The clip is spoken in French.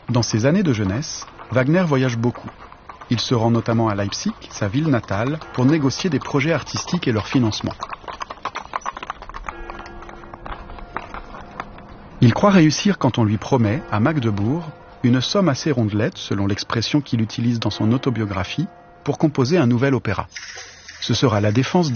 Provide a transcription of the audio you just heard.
Dans ses années de jeunesse, Wagner voyage beaucoup. Il se rend notamment à Leipzig, sa ville natale, pour négocier des projets artistiques et leur financement. Il croit réussir quand on lui promet, à Magdebourg, une somme assez rondelette, selon l'expression qu'il utilise dans son autobiographie, pour composer un nouvel opéra. Ce sera La Défense